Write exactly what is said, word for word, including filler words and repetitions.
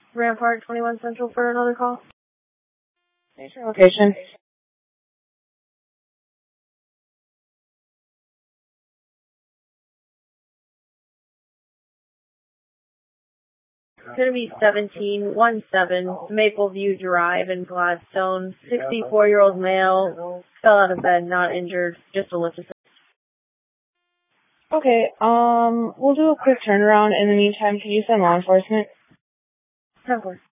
Rampart twenty-one Central for another call. Station location. It's going to be seventeen seventeen Mapleview Drive in Gladstone. sixty-four-year-old male, fell out of bed, not injured, just a lift assist. Okay, um, we'll do a quick turnaround. In the meantime, can you send law enforcement? ten four.